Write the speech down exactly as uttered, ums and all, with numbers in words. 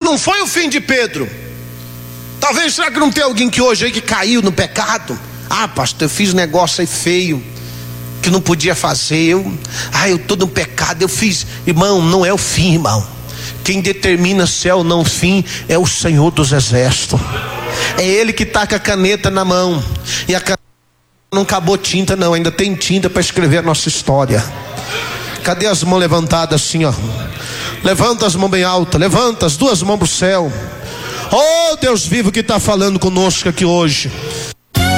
não foi o fim de Pedro. Talvez, será que não tem alguém que hoje aí que caiu no pecado? Ah, pastor, eu fiz um negócio aí feio que não podia fazer. Eu, ah, eu estou no pecado, eu fiz. Irmão, não é o fim, irmão. Quem determina se é ou não o fim é o Senhor dos Exércitos. É Ele que está com a caneta na mão. E a caneta não acabou tinta não, ainda tem tinta para escrever a nossa história. Cadê as mãos levantadas assim, ó? Levanta as mãos bem altas, levanta as duas mãos para o céu. Oh Deus vivo que está falando conosco aqui hoje.